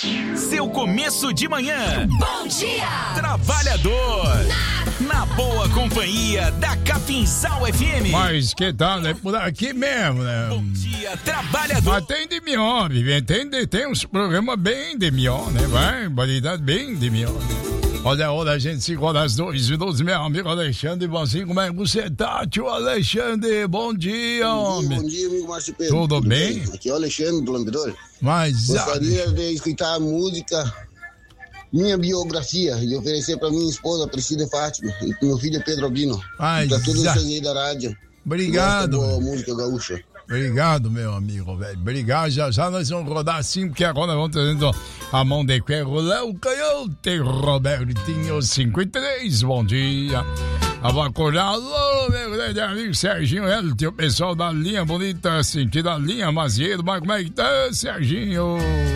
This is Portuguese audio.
Seu começo de manhã. Bom dia! Trabalhador. Na boa companhia da Capinzal FM. Mas que tal, né? Por aqui mesmo, né? Bom dia, trabalhador. Mas tem de melhor, tem uns programas bem de melhor, né? Vai, qualidade bem de melhor. Olha, a gente se encontra às 2h12, meu amigo Alexandre Bonzinho. Como é que você tá, tio Alexandre? Bom dia, homem. Bom dia, amigo Márcio Pedro. Tudo bem? Aqui é o Alexandre do Lambedor. Mas gostaria de escutar a música Minha Biografia e oferecer para minha esposa Priscila Fátima e pro meu filho Pedro Albino. Para todos vocês aí da rádio. Obrigado. Boa música gaúcha. Obrigado, meu amigo, velho. Obrigado. Já nós vamos rodar assim, porque agora vamos trazendo a mão de ferro. Léo Canhote, Robertinho 53. Bom dia. Alô, meu grande amigo Serginho, o pessoal da linha bonita, sentido da linha Mazieiro. Mas como é que tá, Serginho?